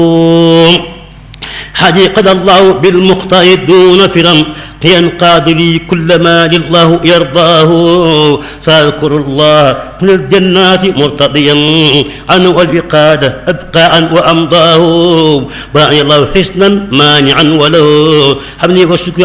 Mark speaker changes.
Speaker 1: حديقة الله بالمختار دون فرم ينقاد لي كل ما لله يرضاه فاذكر الله من الجنات مرتضيا عنه والبقادة أبقاء وأمضاه باعي الله حسنا مانعا وله حمني والشكر